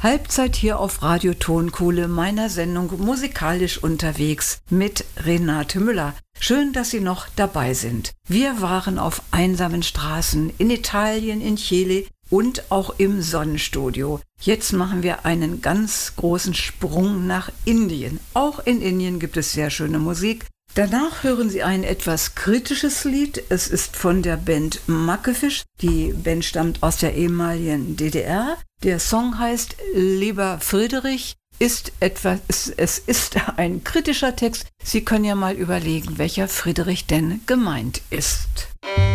Halbzeit hier auf Radio Tonkohle, meiner Sendung Musikalisch unterwegs mit Renate Müller. Schön, dass Sie noch dabei sind. Wir waren auf einsamen Straßen in Italien, in Chile und auch im Sonnenstudio. Jetzt machen wir einen ganz großen Sprung nach Indien. Auch in Indien gibt es sehr schöne Musik. Danach hören Sie ein etwas kritisches Lied. Es ist von der Band Mackefisch. Die Band stammt aus der ehemaligen DDR. Der Song heißt Lieber Friedrich. Es ist ein kritischer Text. Sie können ja mal überlegen, welcher Friedrich denn gemeint ist.